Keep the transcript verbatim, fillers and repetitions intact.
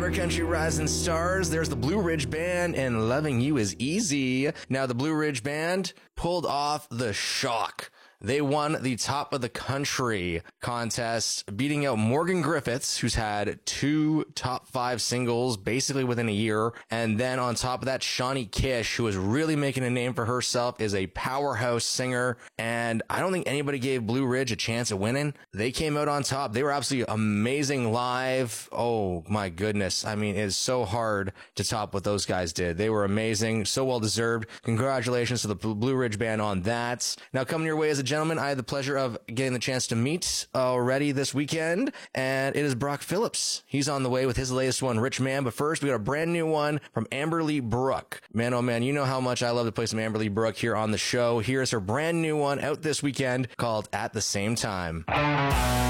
our country rising stars. There's the Blue Ridge Band and Loving You Is Easy. Now, the Blue Ridge Band pulled off the shock. They won the Top of the Country contest, beating out Morgan Griffiths, who's had two top five singles basically within a year. And then on top of that, Shawnee Kish, who is really making a name for herself, is a powerhouse singer. And I don't think anybody gave Blue Ridge a chance of winning. They came out on top. They were absolutely amazing live. Oh my goodness. I mean, it's so hard to top what those guys did. They were amazing. So well deserved. Congratulations to the Blue Ridge Band on that. Now, coming your way as a gentleman, I had the pleasure of getting the chance to meet already this weekend, and it is Brock Phillips. He's on the way with his latest one, Rich Man. But first, we got a brand new one from Amberly Brooke. Man, oh man, you know how much I love to play some Amberly Brooke here on the show. Here's her brand new one out this weekend called At the Same Time.